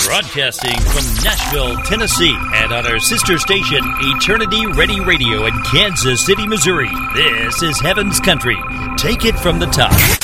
Broadcasting from Nashville, Tennessee, and on our sister station, Eternity Ready Radio in Kansas City, Missouri. This is Heaven's Country. Take it from the top.